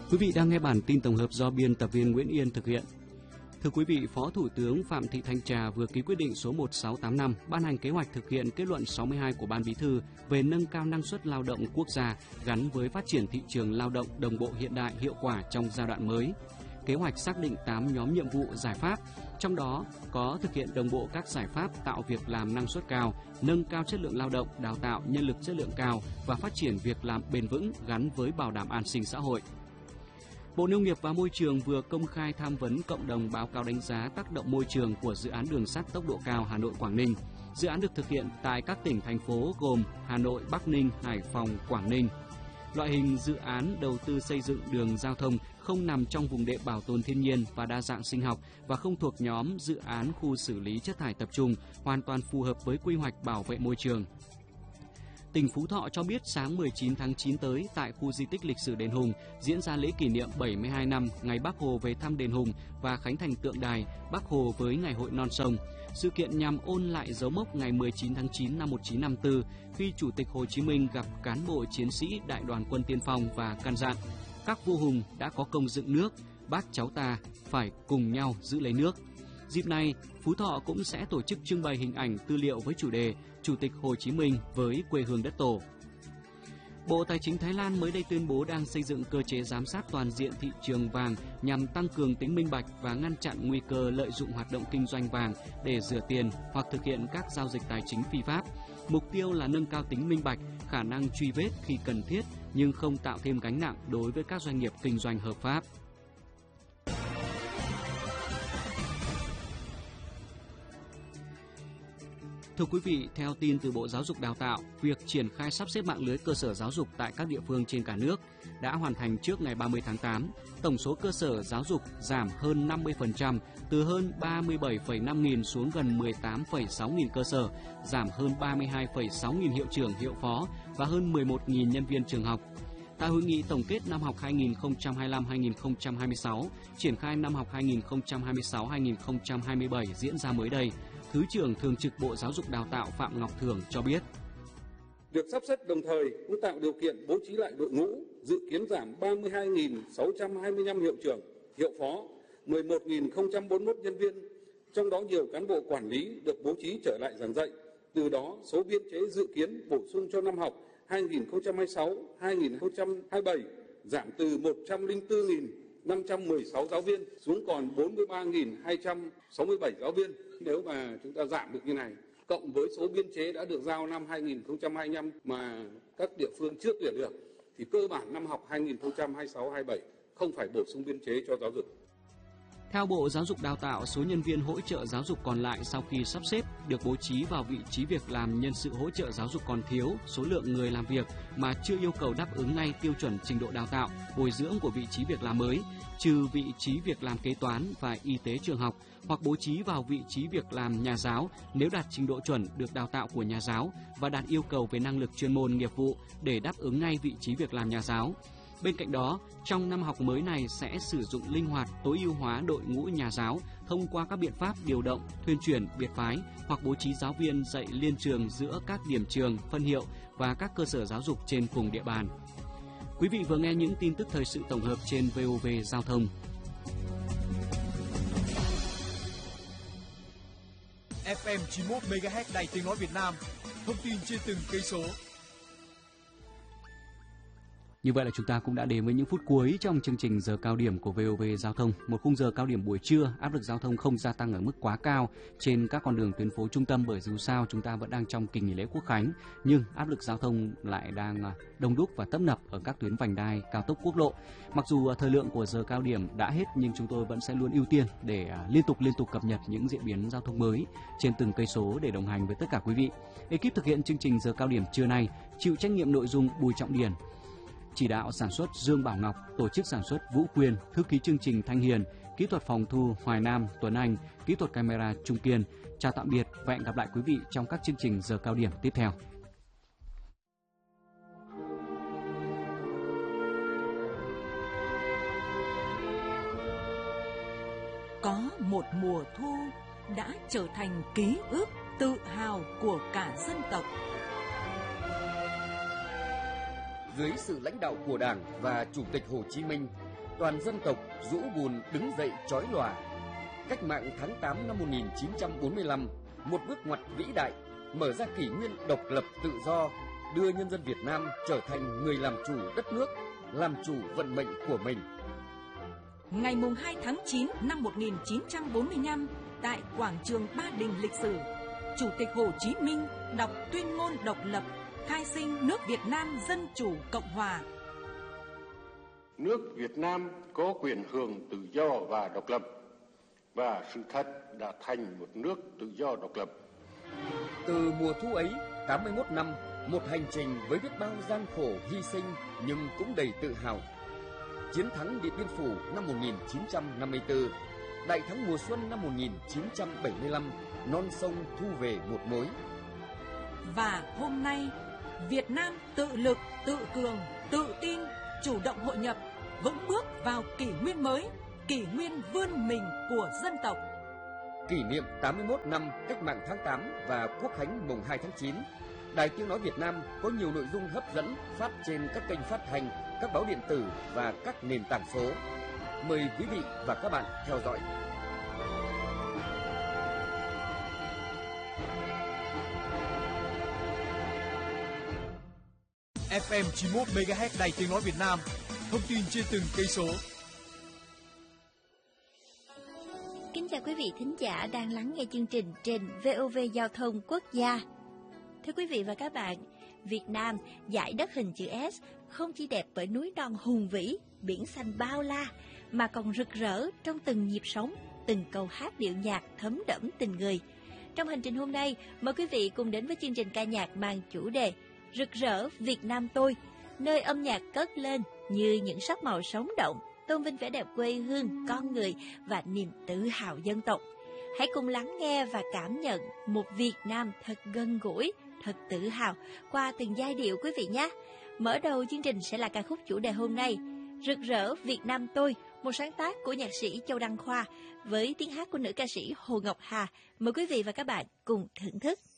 Quý vị đang nghe bản tin tổng hợp do biên tập viên Nguyễn Yên thực hiện. Thưa quý vị, Phó Thủ tướng Phạm Thị Thanh Trà vừa ký quyết định số 1685 ban hành kế hoạch thực hiện kết luận 62 của Ban Bí thư về nâng cao năng suất lao động quốc gia gắn với phát triển thị trường lao động đồng bộ hiện đại hiệu quả trong giai đoạn mới. Kế hoạch xác định 8 nhóm nhiệm vụ giải pháp, trong đó có thực hiện đồng bộ các giải pháp tạo việc làm năng suất cao, nâng cao chất lượng lao động, đào tạo nhân lực chất lượng cao và phát triển việc làm bền vững gắn với bảo đảm an sinh xã hội. Bộ Nông nghiệp và Môi trường vừa công khai tham vấn cộng đồng báo cáo đánh giá tác động môi trường của dự án đường sắt tốc độ cao Hà Nội - Quảng Ninh. Dự án được thực hiện tại các tỉnh, thành phố gồm Hà Nội, Bắc Ninh, Hải Phòng, Quảng Ninh. Loại hình dự án đầu tư xây dựng đường giao thông không nằm trong vùng đệm bảo tồn thiên nhiên và đa dạng sinh học và không thuộc nhóm dự án khu xử lý chất thải tập trung, hoàn toàn phù hợp với quy hoạch bảo vệ môi trường. Tỉnh Phú Thọ cho biết sáng 19 tháng 9 tới, tại khu di tích lịch sử Đền Hùng diễn ra lễ kỷ niệm 72 năm ngày Bác Hồ về thăm Đền Hùng và khánh thành tượng đài Bác Hồ với Ngày hội non sông. Sự kiện nhằm ôn lại dấu mốc ngày 19 tháng 9 năm 1954 khi Chủ tịch Hồ Chí Minh gặp cán bộ chiến sĩ Đại đoàn quân tiên phong và căn dặn: các vua hùng đã có công dựng nước, bác cháu ta phải cùng nhau giữ lấy nước. Dịp này, Phú Thọ cũng sẽ tổ chức trưng bày hình ảnh tư liệu với chủ đề Chủ tịch Hồ Chí Minh với quê hương đất tổ. Bộ Tài chính Thái Lan mới đây tuyên bố đang xây dựng cơ chế giám sát toàn diện thị trường vàng nhằm tăng cường tính minh bạch và ngăn chặn nguy cơ lợi dụng hoạt động kinh doanh vàng để rửa tiền hoặc thực hiện các giao dịch tài chính phi pháp. Mục tiêu là nâng cao tính minh bạch, khả năng truy vết khi cần thiết nhưng không tạo thêm gánh nặng đối với các doanh nghiệp kinh doanh hợp pháp. Thưa quý vị, theo tin từ Bộ Giáo dục Đào tạo, việc triển khai sắp xếp mạng lưới cơ sở giáo dục tại các địa phương trên cả nước đã hoàn thành trước ngày 30 tháng 8. Tổng số cơ sở giáo dục giảm hơn 50%, từ hơn 37,5 nghìn xuống gần 18,6 nghìn cơ sở, giảm hơn 32,6 nghìn hiệu trưởng, hiệu phó và hơn 11 nghìn nhân viên trường học. Tại hội nghị tổng kết năm học 2025-2026, triển khai năm học 2026-2027 diễn ra mới đây, Thứ trưởng Thường trực Bộ Giáo dục Đào tạo Phạm Ngọc Thưởng cho biết. Việc sắp xếp đồng thời cũng tạo điều kiện bố trí lại đội ngũ, dự kiến giảm 32.625 hiệu trưởng, hiệu phó, 11.041 nhân viên, trong đó nhiều cán bộ quản lý được bố trí trở lại giảng dạy. Từ đó, số biên chế dự kiến bổ sung cho năm học 2026-2027 giảm từ 104.516 giáo viên xuống còn 43.267 giáo viên. Nếu mà chúng ta giảm được như này, cộng với số biên chế đã được giao năm 2025 mà các địa phương chưa tuyển được, thì cơ bản năm học 2026-27 không phải bổ sung biên chế cho giáo dục. Theo Bộ Giáo dục Đào tạo, số nhân viên hỗ trợ giáo dục còn lại sau khi sắp xếp được bố trí vào vị trí việc làm nhân sự hỗ trợ giáo dục còn thiếu số lượng người làm việc mà chưa yêu cầu đáp ứng ngay tiêu chuẩn trình độ đào tạo, bồi dưỡng của vị trí việc làm mới, trừ vị trí việc làm kế toán và y tế trường học, hoặc bố trí vào vị trí việc làm nhà giáo nếu đạt trình độ chuẩn được đào tạo của nhà giáo và đạt yêu cầu về năng lực chuyên môn nghiệp vụ để đáp ứng ngay vị trí việc làm nhà giáo. Bên cạnh đó, trong năm học mới này sẽ sử dụng linh hoạt, tối ưu hóa đội ngũ nhà giáo thông qua các biện pháp điều động, thuyên chuyển, biệt phái hoặc bố trí giáo viên dạy liên trường giữa các điểm trường, phân hiệu và các cơ sở giáo dục trên cùng địa bàn. Quý vị vừa nghe những tin tức thời sự tổng hợp trên VOV Giao thông. FM 91 MHz Đài Tiếng nói Việt Nam. Thông tin trên từng cây số. Như vậy là chúng ta cũng đã đến với những phút cuối trong chương trình giờ cao điểm của VOV Giao thông. Một khung giờ cao điểm buổi trưa, áp lực giao thông không gia tăng ở mức quá cao trên các con đường tuyến phố trung tâm, bởi dù sao chúng ta vẫn đang trong kỳ nghỉ lễ Quốc khánh, nhưng áp lực giao thông lại đang đông đúc và tấp nập ở các tuyến vành đai, cao tốc, quốc lộ. Mặc dù thời lượng của giờ cao điểm đã hết, nhưng chúng tôi vẫn sẽ luôn ưu tiên để liên tục cập nhật những diễn biến giao thông mới trên từng cây số để đồng hành với tất cả quý vị. Ekip thực hiện chương trình giờ cao điểm trưa nay chịu trách nhiệm nội dung Bùi Trọng Điển, chỉ đạo sản xuất Dương Bảo Ngọc, tổ chức sản xuất Vũ Quyên, thư ký chương trình Thanh Hiền, kỹ thuật phòng thu Hoài Nam, Tuấn Anh, kỹ thuật camera Trung Kiên. Chào tạm biệt và hẹn gặp lại quý vị trong các chương trình giờ cao điểm tiếp theo. Có một mùa thu đã trở thành ký ức tự hào của cả dân tộc. Dưới sự lãnh đạo của Đảng và Chủ tịch Hồ Chí Minh, toàn dân tộc rũ bùn đứng dậy chói lòa. Cách mạng tháng 8 năm 1945, một bước ngoặt vĩ đại, mở ra kỷ nguyên độc lập tự do, đưa nhân dân Việt Nam trở thành người làm chủ đất nước, làm chủ vận mệnh của mình. Ngày 2 tháng 9 năm 1945, tại quảng trường Ba Đình lịch sử, Chủ tịch Hồ Chí Minh đọc tuyên ngôn độc lập, khai sinh nước Việt Nam Dân Chủ Cộng Hòa. Nước Việt Nam có quyền hưởng tự do và độc lập, và sự thật đã thành một nước tự do độc lập. Từ mùa thu ấy, 81 năm, một hành trình với biết bao gian khổ hy sinh nhưng cũng đầy tự hào. Chiến thắng Điện Biên Phủ năm 1954, Đại thắng mùa xuân năm 1975, non sông thu về một mối. Và hôm nay, Việt Nam tự lực, tự cường, tự tin, chủ động hội nhập, vững bước vào kỷ nguyên mới, kỷ nguyên vươn mình của dân tộc. Kỷ niệm 81 năm Cách mạng tháng 8 và Quốc khánh mùng 2 tháng 9, Đài Tiếng nói Việt Nam có nhiều nội dung hấp dẫn phát trên các kênh phát hành, các báo điện tử và các nền tảng số. Mời quý vị và các bạn theo dõi. FM 91 MHz Đài Tiếng nói Việt Nam, thông tin trên từng cây số. Kính chào quý vị thính giả đang lắng nghe chương trình trên VOV Giao thông Quốc gia. Thưa quý vị và các bạn, Việt Nam, dải đất hình chữ S không chỉ đẹp bởi núi non hùng vĩ, biển xanh bao la, mà còn rực rỡ trong từng nhịp sống, từng câu hát điệu nhạc thấm đẫm tình người. Trong hành trình hôm nay, mời quý vị cùng đến với chương trình ca nhạc mang chủ đề Rực rỡ Việt Nam tôi, nơi âm nhạc cất lên như những sắc màu sống động, tôn vinh vẻ đẹp quê hương, con người và niềm tự hào dân tộc. Hãy cùng lắng nghe và cảm nhận một Việt Nam thật gần gũi, thật tự hào qua từng giai điệu quý vị nhé. Mở đầu chương trình sẽ là ca khúc chủ đề hôm nay, Rực rỡ Việt Nam tôi, một sáng tác của nhạc sĩ Châu Đăng Khoa với tiếng hát của nữ ca sĩ Hồ Ngọc Hà. Mời quý vị và các bạn cùng thưởng thức.